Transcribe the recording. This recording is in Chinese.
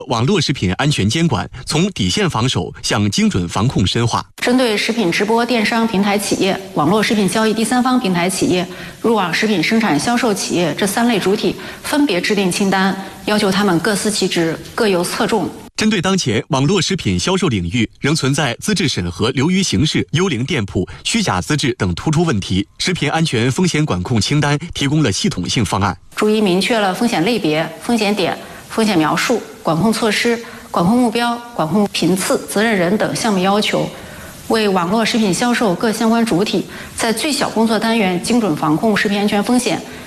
网络食品安全监管从底线防守向精准防控深化。 针对食品直播电商平台企业、网络食品交易第三方平台企业、入网食品生产销售企业这3类主体，分别制定清单，要求他们各司其职，各有侧重。 针对当前网络食品销售领域仍存在资质审核流于形式、幽灵店铺、虚假资质等突出问题，食品安全风险管控清单提供了系统性方案， 逐一明确了风险类别、风险点、风险描述、管控措施、管控目标、管控频次、责任人等项目要求，为网络食品销售各相关主体在最小工作单元精准防控食品安全风险